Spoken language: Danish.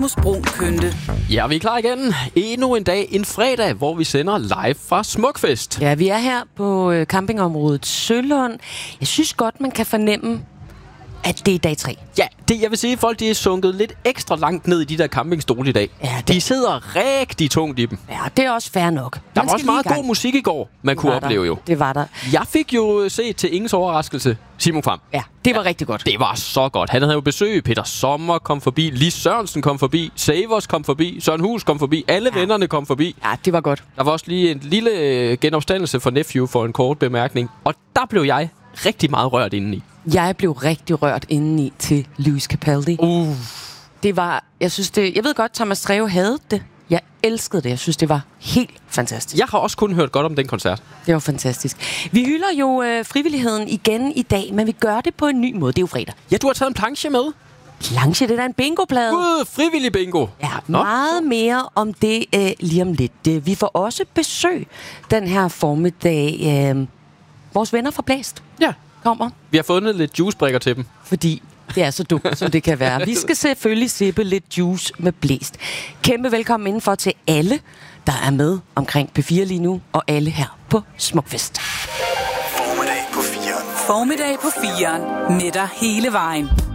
Brun Kønte. Ja, vi er klar igen. Endnu en dag, en fredag, hvor vi sender live fra Smukfest. Ja, vi er her på campingområdet Sølund. Jeg synes godt, man kan fornemme, at det er dag 3. Ja, det jeg vil sige, folk de er sunket lidt ekstra langt ned i de der campingstole i dag. Ja, det... De sidder rigtig tungt i dem. Ja, det er også fair nok. Der var også meget god musik i går, man kunne opleve jo. Det var der. Jeg fik jo set til ingens overraskelse Simon Kvam. Ja, det var rigtig godt. Det var så godt. Han havde jo besøg. Peter Sommer kom forbi. Lis Sørensen kom forbi. Savers kom forbi. Søren Hus kom forbi. Alle vennerne kom forbi. Ja, det var godt. Der var også lige en lille genopstandelse for Nephew for en kort bemærkning. Og der blev jeg rigtig meget rørt indeni. Jeg blev rigtig rørt indeni til Lewis Capaldi. Det var, jeg synes det, jeg ved godt, Thomas Treve havde det. Jeg elskede det. Jeg synes, det var helt fantastisk. Jeg har også kun hørt godt om den koncert. Det var fantastisk. Vi hylder jo frivilligheden igen i dag, men vi gør det på en ny måde. Det er jo fredag. Ja, du har taget en planche med. Planche, det er da en bingoplade. Frivillig bingo. Ja, meget mere om det lige om lidt. Vi får også besøg den her formiddag. Vores venner fra Blæst kommer. Vi har fundet lidt juicebrikker til dem. Fordi det er så dumt, som det kan være. Vi skal selvfølgelig sippe lidt juice med Blæst. Kæmpe velkommen indenfor til alle, der er med omkring P4 lige nu, og alle her på Smukfest. Formiddag på 4'eren. Med dig hele vejen.